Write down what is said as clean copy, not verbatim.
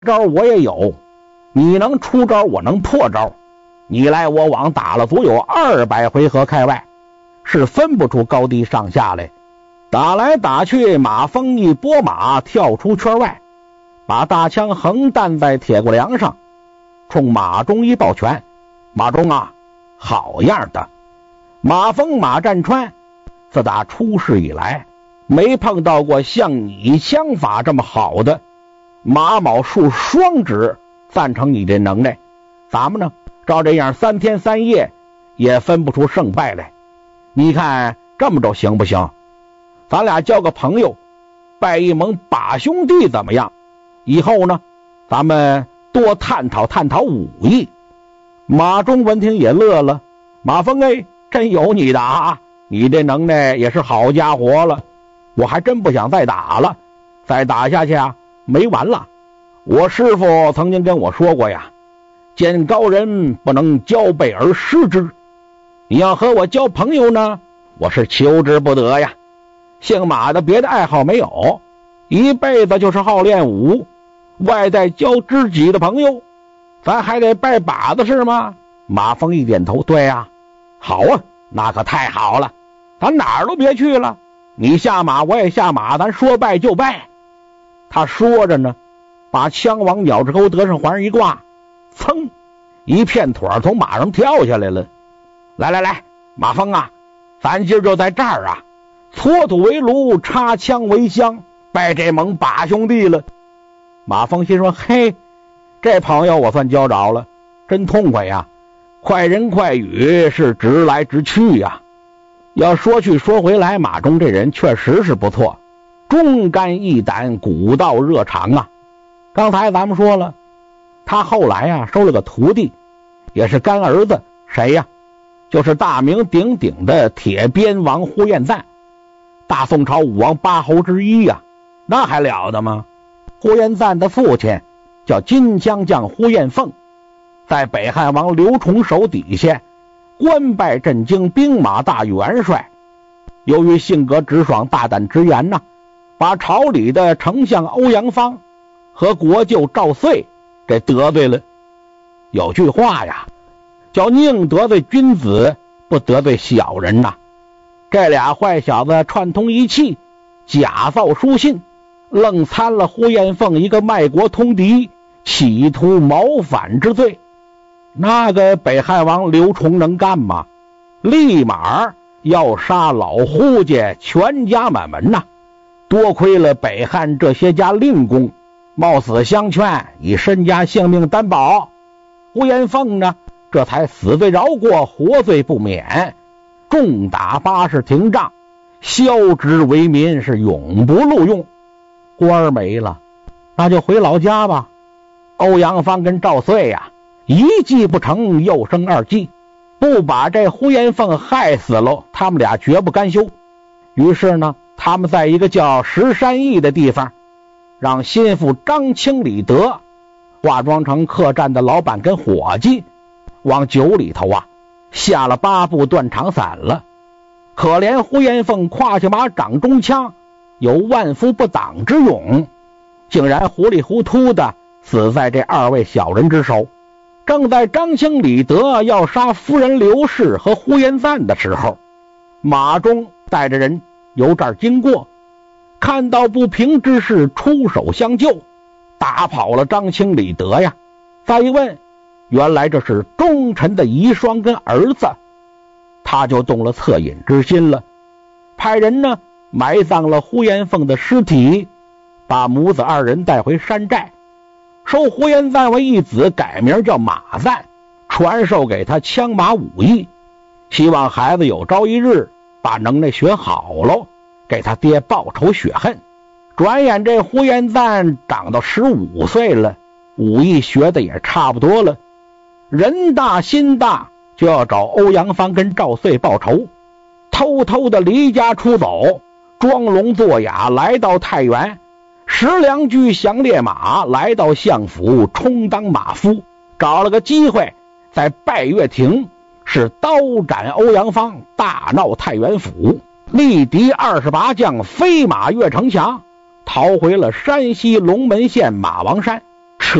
招我也有，你能出招，我能破招，你来我往打了足有200回合开外，是分不出高低上下来。打来打去，马蜂一拨马跳出圈外，把大枪横担在铁骨梁上，冲马忠一抱拳：马忠啊，好样的！马蜂马占川自打出世以来，没碰到过像你枪法这么好的。马某竖双指赞成你这能耐，咱们呢照这样3天3夜也分不出胜败来。你看这么着行不行？咱俩交个朋友，拜一盟把兄弟怎么样？以后呢咱们多探讨探讨武艺。马忠闻听也乐了：马蜂哎，真有你的啊，你这能耐也是好家伙了，我还真不想再打了，再打下去啊没完了。我师父曾经跟我说过呀，见高人不能交背而失之，你要和我交朋友呢，我是求之不得呀。姓马的别的爱好没有，一辈子就是好练武，外带交知己的朋友，咱还得拜把子是吗？马蜂一点头：对呀。好啊，那可太好了，咱哪儿都别去了，你下马我也下马，咱说拜就拜。他说着呢，把枪往鸟翅沟得上环一挂，噌，一片腿从马上跳下来了。来来来，马蜂啊，咱今儿就在这儿啊，搓土为炉，插枪为香，拜这盟把兄弟了。马蜂心说：嘿，这朋友我算交着了，真痛快呀，快人快语，是直来直去呀。要说去说回来，马忠这人确实是不错，忠肝义胆，古道热肠啊。刚才咱们说了，他后来啊收了个徒弟，也是干儿子，谁呀？就是大名鼎鼎的铁鞭王呼延赞，大宋朝武王8侯之一呀，那还了得吗？呼延赞的父亲叫金枪将呼延凤，在北汉王刘崇手底下官拜镇京兵马大元帅。由于性格直爽大胆直言呐，把朝里的丞相欧阳芳和国舅赵遂给得罪了。有句话呀，叫宁得罪君子，不得罪小人呐。这俩坏小子串通一气，假造书信，愣参了呼延凤一个卖国通敌，企图谋反之罪。那个北汉王刘崇能干吗？立马要杀老呼家全家满门呐。多亏了北汉这些家令公冒死相劝，以身家性命担保，呼延凤呢这才死罪饶过，活罪不免，重打80廷杖，削职为民，是永不录用。官儿没了，那就回老家吧。欧阳芳跟赵遂呀，一计不成又生2计，不把这呼延凤害死了，他们俩绝不甘休。于是呢，他们在一个叫石山驿的地方，让心腹张清李德化妆成客栈的老板跟伙计，往酒里头啊下了8步断肠散了。可怜呼延凤胯下马掌中枪，有万夫不挡之勇，竟然糊里糊涂的死在这2位小人之手。正在张清李德要杀夫人刘氏和呼延赞的时候，马忠带着人由这儿经过，看到不平之事，出手相救，打跑了张清李德呀。再一问，原来这是忠臣的遗孀跟儿子，他就动了恻隐之心了，派人呢埋葬了呼延凤的尸体，把母子2人带回山寨，收呼延赞为义子，改名叫马赞，传授给他枪马武艺，希望孩子有朝一日把能耐学好了，给他爹报仇雪恨。转眼这呼延赞长到15岁了，武艺学的也差不多了，人大心大，就要找欧阳芳跟赵遂报仇，偷偷的离家出走，装聋作哑来到太原，拾良驹降烈马，来到相府充当马夫，找了个机会在拜月亭是刀斩欧阳芳，大闹太原府，力敌28将，飞马越城墙，逃回了山西龙门县马王山。